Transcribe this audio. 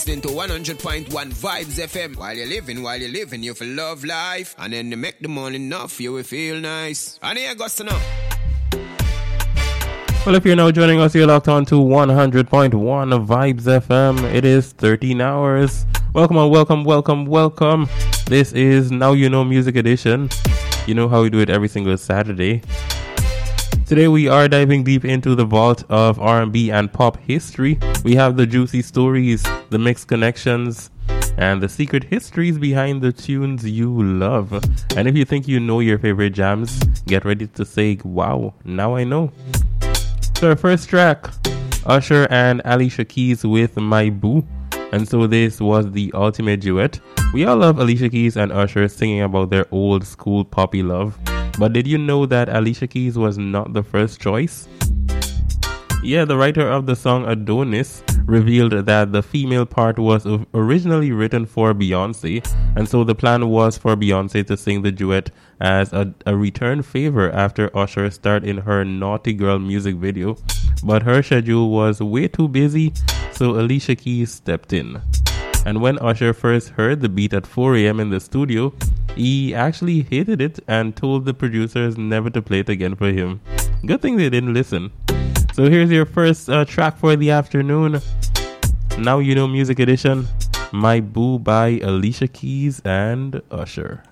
Into 100.1 Vibes FM. While you're living, you feel love life. And then you make the money enough, you will feel nice. And here goes to know. Well, if you're now joining us, you're locked on to 100.1 Vibes FM. It is 13 hours. Welcome. This is Now You Know Music Edition. You know how we do it every single Saturday. Today we are diving deep into the vault of R&B and pop history. We have the juicy stories, the mixed connections, and the secret histories behind the tunes you love. And if you think you know your favorite jams, get ready to say, wow, now I know. So our first track, Usher and Alicia Keys with My Boo. And so this was the ultimate duet. We all love Alicia Keys and Usher singing about their old school poppy love. But did you know that Alicia Keys was not the first choice? Yeah, the writer of the song Adonis revealed that the female part was originally written for Beyonce, and so the plan was for Beyonce to sing the duet as a return favor after Usher starred in her Naughty Girl music video. But her schedule was way too busy, so Alicia Keys stepped in. And when Usher first heard the beat at 4 a.m. in the studio, he actually hated it and told the producers never to play it again for him. Good thing they didn't listen. So here's your first track for the afternoon. Now You Know Music Edition. My Boo by Alicia Keys and Usher.